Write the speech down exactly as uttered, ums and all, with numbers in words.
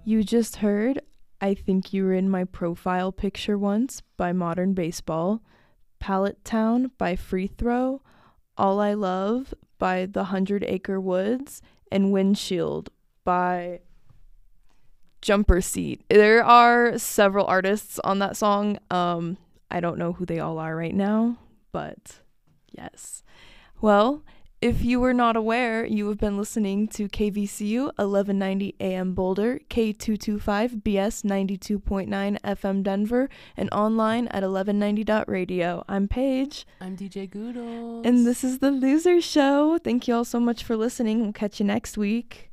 You just heard I Think You Were in My Profile Picture Once by Modern Baseball, Pallet Town by Free Throw, All I Love by The Hundred Acre Woods, and Windshield by Jumper Seat. There are several artists on that song. Um, I don't know who they all are right now, but yes. Well, if you were not aware, you have been listening to K V C U eleven ninety A M Boulder, K two twenty-five B S ninety-two point nine F M Denver, and online at eleven ninety dot radio. I'm Paige. I'm D J Goodles. And this is The Loser Show. Thank you all so much for listening. We'll catch you next week.